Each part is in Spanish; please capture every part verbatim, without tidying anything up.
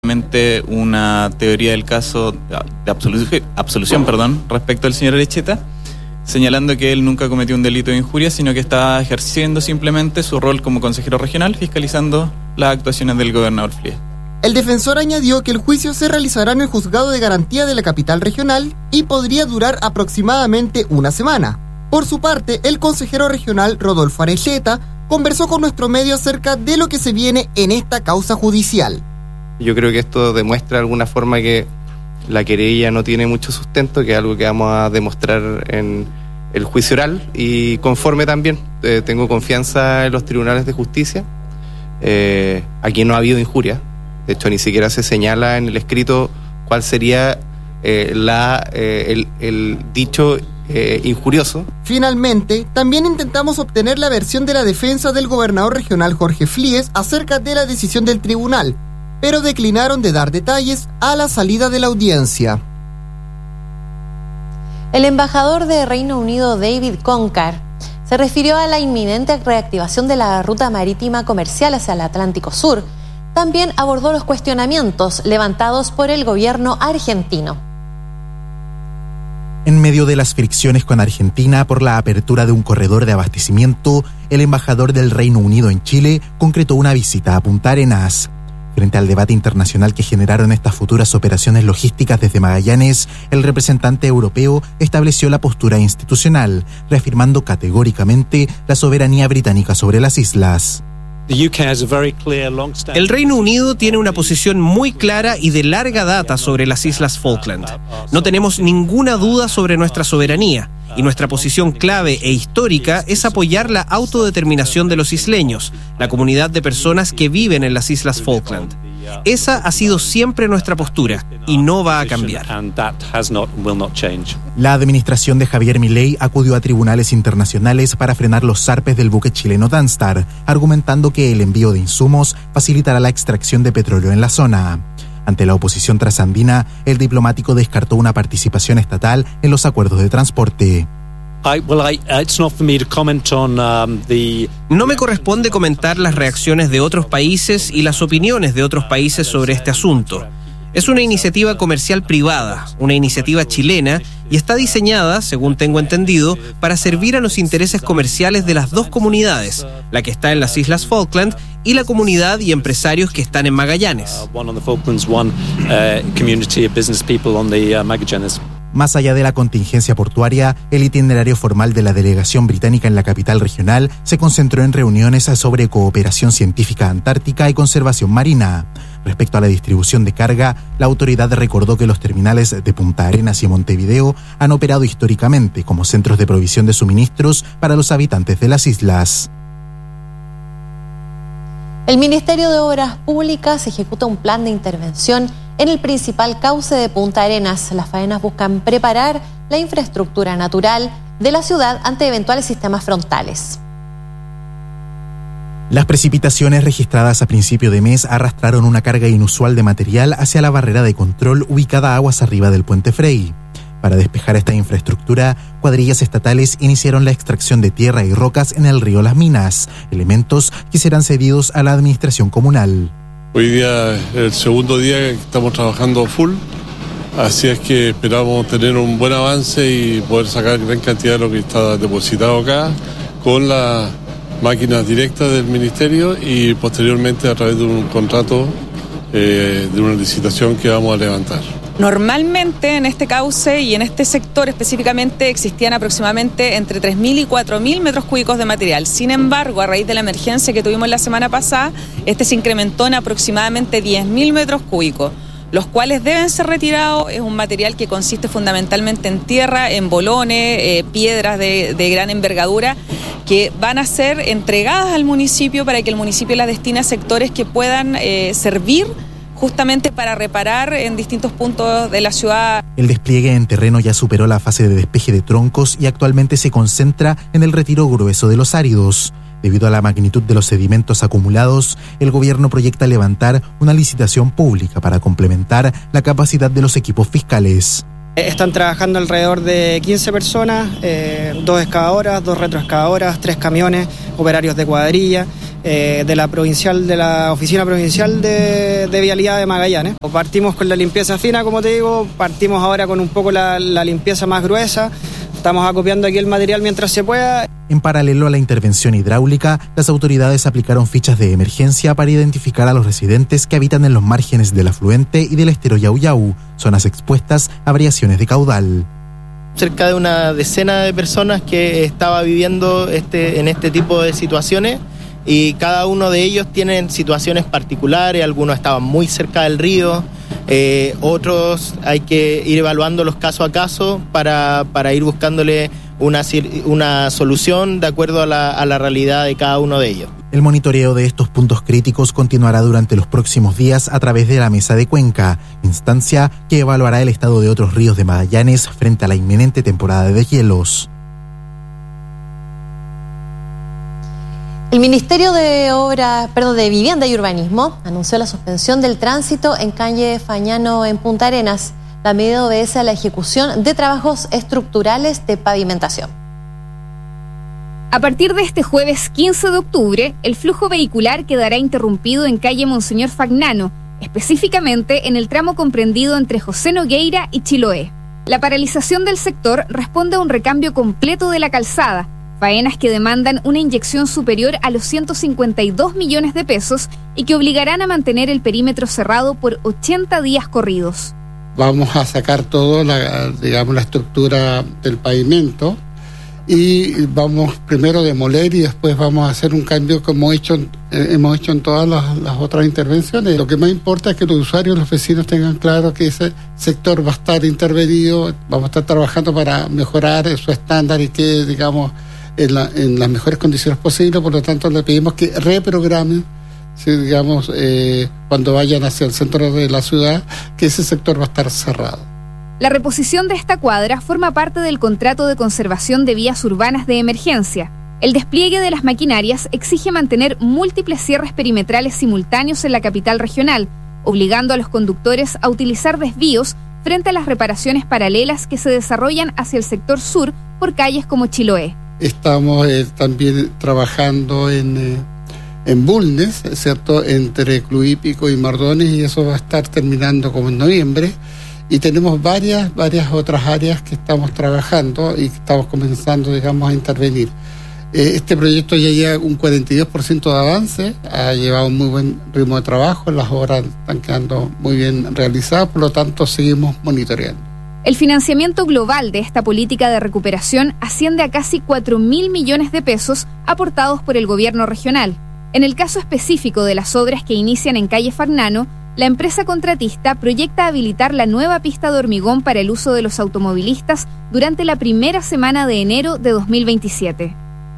una teoría del caso de absolución, absolución perdón, respecto al señor Erecheta, señalando que él nunca cometió un delito de injuria, sino que estaba ejerciendo simplemente su rol como consejero regional, fiscalizando las actuaciones del gobernador Flies. El defensor añadió que el juicio se realizará en el juzgado de garantía de la capital regional y podría durar aproximadamente una semana. Por su parte, el consejero regional Rodolfo Erecheta conversó con nuestro medio acerca de lo que se viene en esta causa judicial. Yo creo que esto demuestra de alguna forma que la querella no tiene mucho sustento, que es algo que vamos a demostrar en el juicio oral, y conforme también eh, tengo confianza en los tribunales de justicia. Eh, aquí no ha habido injuria, de hecho ni siquiera se señala en el escrito cuál sería eh, la, eh, el, el dicho eh, injurioso. Finalmente, también intentamos obtener la versión de la defensa del gobernador regional Jorge Flies acerca de la decisión del tribunal, pero declinaron de dar detalles a la salida de la audiencia. El embajador de Reino Unido, David Concar, se refirió a la inminente reactivación de la ruta marítima comercial hacia el Atlántico Sur. También abordó los cuestionamientos levantados por el gobierno argentino. En medio de las fricciones con Argentina por la apertura de un corredor de abastecimiento, el embajador del Reino Unido en Chile concretó una visita a Punta Arenas. Frente al debate internacional que generaron estas futuras operaciones logísticas desde Magallanes, el representante europeo estableció la postura institucional, reafirmando categóricamente la soberanía británica sobre las islas. El Reino Unido tiene una posición muy clara y de larga data sobre las Islas Falkland. No tenemos ninguna duda sobre nuestra soberanía, y nuestra posición clave e histórica es apoyar la autodeterminación de los isleños, la comunidad de personas que viven en las Islas Falkland. Esa ha sido siempre nuestra postura y no va a cambiar. La administración de Javier Milei acudió a tribunales internacionales para frenar los zarpes del buque chileno Danstar, argumentando que el envío de insumos facilitará la extracción de petróleo en la zona. Ante la oposición trasandina, el diplomático descartó una participación estatal en los acuerdos de transporte. No me corresponde comentar las reacciones de otros países y las opiniones de otros países sobre este asunto. Es una iniciativa comercial privada, una iniciativa chilena, y está diseñada, según tengo entendido, para servir a los intereses comerciales de las dos comunidades, la que está en las Islas Falkland y la comunidad y empresarios que están en Magallanes. Más allá de la contingencia portuaria, el itinerario formal de la delegación británica en la capital regional se concentró en reuniones sobre cooperación científica antártica y conservación marina. Respecto a la distribución de carga, la autoridad recordó que los terminales de Punta Arenas y Montevideo han operado históricamente como centros de provisión de suministros para los habitantes de las islas. El Ministerio de Obras Públicas ejecuta un plan de intervención en el principal cauce de Punta Arenas. Las faenas buscan preparar la infraestructura natural de la ciudad ante eventuales sistemas frontales. Las precipitaciones registradas a principio de mes arrastraron una carga inusual de material hacia la barrera de control ubicada aguas arriba del puente Frey. Para despejar esta infraestructura, cuadrillas estatales iniciaron la extracción de tierra y rocas en el río Las Minas, elementos que serán cedidos a la administración comunal. Hoy día es el segundo día que estamos trabajando full, así es que esperamos tener un buen avance y poder sacar gran cantidad de lo que está depositado acá con las máquinas directas del ministerio y posteriormente a través de un contrato eh, de una licitación que vamos a levantar. Normalmente en este cauce y en este sector específicamente existían aproximadamente entre tres mil y cuatro mil metros cúbicos de material. Sin embargo, a raíz de la emergencia que tuvimos la semana pasada, este se incrementó en aproximadamente diez mil metros cúbicos, los cuales deben ser retirados. Es un material que consiste fundamentalmente en tierra, en bolones, eh, piedras de, de gran envergadura, que van a ser entregadas al municipio para que el municipio las destine a sectores que puedan eh, servir justamente para reparar en distintos puntos de la ciudad. El despliegue en terreno ya superó la fase de despeje de troncos y actualmente se concentra en el retiro grueso de los áridos. Debido a la magnitud de los sedimentos acumulados, el gobierno proyecta levantar una licitación pública para complementar la capacidad de los equipos fiscales. Están trabajando alrededor de quince personas, eh, dos excavadoras, dos retroexcavadoras, tres camiones, operarios de cuadrilla. eh, de la provincial, de la Oficina Provincial de, de Vialidad de Magallanes. Partimos con la limpieza fina, como te digo, partimos ahora con un poco la, la limpieza más gruesa. Estamos acopiando aquí el material mientras se pueda. En paralelo a la intervención hidráulica, las autoridades aplicaron fichas de emergencia para identificar a los residentes que habitan en los márgenes del afluente y del estero Yauyau, zonas expuestas a variaciones de caudal. Cerca de una decena de personas que estaba viviendo este, en este tipo de situaciones, y cada uno de ellos tienen situaciones particulares. Algunos estaban muy cerca del río, eh, otros hay que ir evaluándolos caso a caso para, para ir buscándole una, una solución de acuerdo a la, a la realidad de cada uno de ellos. El monitoreo de estos puntos críticos continuará durante los próximos días a través de la Mesa de Cuenca, instancia que evaluará el estado de otros ríos de Magallanes frente a la inminente temporada de deshielos. El Ministerio de Obras, perdón, de Vivienda y Urbanismo anunció la suspensión del tránsito en calle Fañano en Punta Arenas. La medida obedece a la ejecución de trabajos estructurales de pavimentación. A partir de este jueves quince de octubre, el flujo vehicular quedará interrumpido en calle Monseñor Fagnano, específicamente en el tramo comprendido entre José Nogueira y Chiloé. La paralización del sector responde a un recambio completo de la calzada, faenas que demandan una inyección superior a los ciento cincuenta y dos millones de pesos y que obligarán a mantener el perímetro cerrado por ochenta días corridos. Vamos a sacar todo, la, digamos, la estructura del pavimento y vamos primero a demoler y después vamos a hacer un cambio como hecho, eh, hemos hecho en todas las, las otras intervenciones. Lo que más importa es que los usuarios, los vecinos tengan claro que ese sector va a estar intervenido, vamos a estar trabajando para mejorar su estándar y que, digamos, En, la, en las mejores condiciones posibles. Por lo tanto, le pedimos que reprogramen, si, digamos, eh, cuando vayan hacia el centro de la ciudad, que ese sector va a estar cerrado. La reposición de esta cuadra forma parte del contrato de conservación de vías urbanas de emergencia. El despliegue de las maquinarias exige mantener múltiples cierres perimetrales simultáneos en la capital regional, obligando a los conductores a utilizar desvíos frente a las reparaciones paralelas que se desarrollan hacia el sector sur por calles como Chiloé. Estamos eh, también trabajando en, eh, en Bulnes, ¿cierto?, entre Cluípico y Mardones, y eso va a estar terminando como en noviembre. Y tenemos varias, varias otras áreas que estamos trabajando y que estamos comenzando, digamos, a intervenir. Eh, este proyecto ya lleva un cuarenta y dos por ciento de avance, ha llevado un muy buen ritmo de trabajo, las obras están quedando muy bien realizadas, por lo tanto seguimos monitoreando. El financiamiento global de esta política de recuperación asciende a casi cuatro mil millones de pesos aportados por el gobierno regional. En el caso específico de las obras que inician en calle Fagnano, la empresa contratista proyecta habilitar la nueva pista de hormigón para el uso de los automovilistas durante la primera semana de enero de dos mil veintisiete.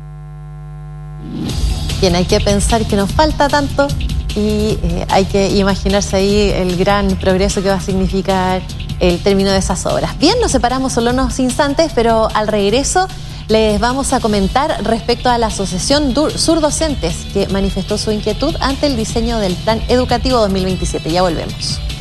Bien, hay que pensar que nos falta tanto y eh, hay que imaginarse ahí el gran progreso que va a significar el término de esas obras. Bien, nos separamos solo unos instantes, pero al regreso les vamos a comentar respecto a la Asociación Surdocentes, que manifestó su inquietud ante el diseño del Plan Educativo dos mil veintisiete. Ya volvemos.